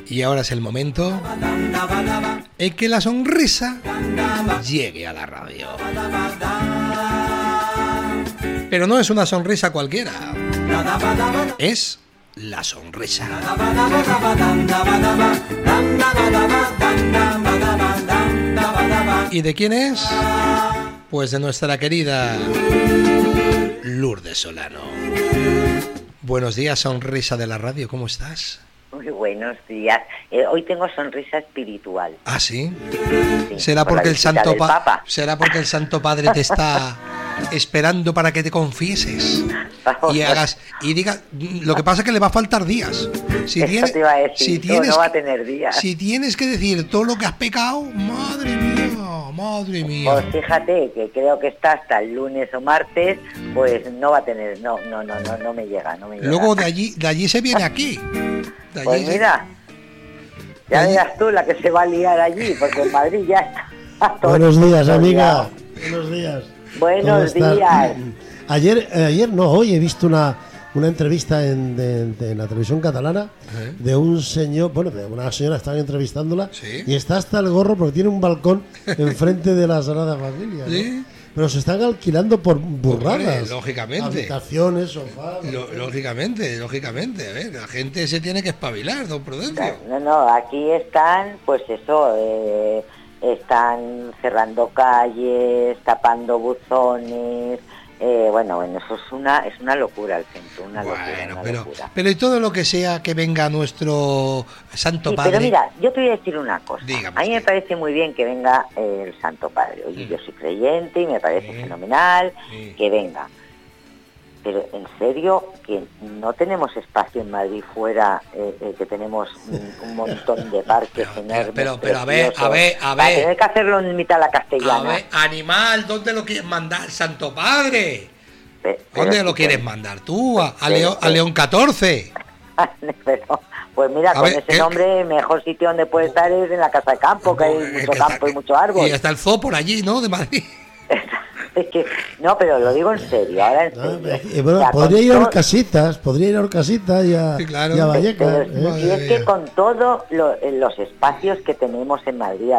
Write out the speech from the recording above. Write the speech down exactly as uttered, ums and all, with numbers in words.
Y ahora es el momento en que la sonrisa llegue a la radio. Pero no es una sonrisa cualquiera. Es la sonrisa. ¿Y de quién es? Pues de nuestra querida Lourdes Solano. Buenos días, sonrisa de la radio, ¿cómo estás? Muy buenos días. Eh, hoy tengo sonrisa espiritual. ¿Ah, sí? Sí, ¿Será por porque la el Santo visita del pa- Papa. ¿Será porque el Santo Padre te está esperando para que te confieses? Y hagas y diga, lo que pasa es que le va a faltar días. Si Eso tienes, te iba a decir, si tú tienes, no va a tener días. si tienes que decir todo lo que has pecado, madre mía, madre mía. Pues fíjate que creo que está hasta el lunes o martes, pues no va a tener, no, no, no, no, no me llega, no me llega. Luego de allí, de allí se viene aquí. De allí Pues se- mira, ya allí- verás tú la que se va a liar allí, porque en Madrid ya está todo. Buenos días, amiga. liado. Buenos días. Buenos ¿Cómo estás? días. Ayer, eh, ayer no, hoy he visto una, una entrevista en, de- de- en la televisión catalana ¿Eh? de un señor, bueno, de una señora, estaban entrevistándola Sí. y está hasta el gorro porque tiene un balcón enfrente de la Sagrada Familia, ¿no? Sí. Pero se están alquilando por burradas. Hombre, lógicamente. Habitaciones, sofás. Lo- lógicamente, lógicamente, a ver, la gente se tiene que espabilar, don Prudencio. No, no, aquí están, pues eso, eh, están cerrando calles, tapando buzones, eh, bueno, bueno, eso es una es una locura el centro, una locura, Bueno, una pero, locura. pero y todo lo que sea que venga nuestro Santo Sí, Padre. pero mira, yo te voy a decir una cosa. Dígame a mí me usted. parece muy bien que venga eh, el Santo Padre. Oye, Mm. yo soy creyente y me parece Sí. fenomenal Sí. que venga. Pero en serio, que no tenemos espacio en Madrid fuera, eh, eh, que tenemos un, un montón de parques Pero, enormes. pero, pero, a ver, preciosos, a ver, a para ver. tener que hacerlo en mitad de la A castellana. ver, animal, ¿dónde lo quieres mandar, Santo Padre? Pe- pero ¿Dónde sí lo que- quieres mandar tú? ¿A, a Pero- León, a León catorce? Pero, pues mira, A con ver, ese ¿qué- nombre, el mejor sitio donde puede estar es en la casa de campo, que hay Eh, mucho que está- campo y mucho árbol. Y está el zoo por allí, ¿no? De Madrid. Es que, no, pero lo digo en serio, ahora en Ah, serio. eh, bueno, O sea, podría con ir a todo- Orcasitas, podría ir a Orcasitas y a, Sí, claro. y a pero- Vallecas. pero- ¿eh? y es Madre que mía. con todos los espacios que tenemos en Madrid,